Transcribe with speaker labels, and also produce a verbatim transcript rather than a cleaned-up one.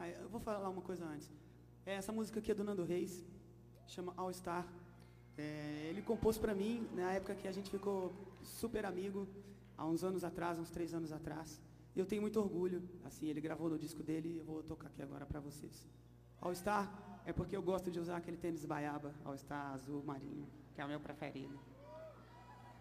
Speaker 1: Ah, eu vou falar uma coisa antes. Essa música aqui é do Nando Reis, chama All Star. É, ele compôs pra mim na época que a gente ficou super amigo, há uns anos atrás, uns três anos atrás. E eu tenho muito orgulho, assim, ele gravou no disco dele e eu vou tocar aqui agora pra vocês. All Star é porque eu gosto de usar aquele tênis baiaba, All Star azul marinho, que é o meu preferido.